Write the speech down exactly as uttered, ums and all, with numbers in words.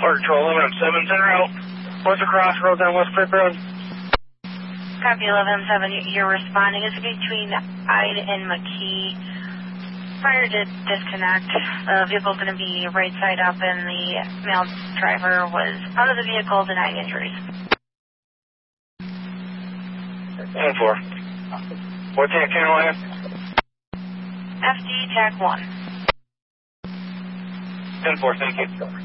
Park Patrol eleven seven, center out. What's the crossroads on West Cliff Road? Copy eleven seven, you're responding. It's between Ide and McKee. Prior to disconnect, the vehicle's going to be right side up and the male driver was out of the vehicle denying injuries. ten four. What's that channel at? F D TAC one. ten four, thank you.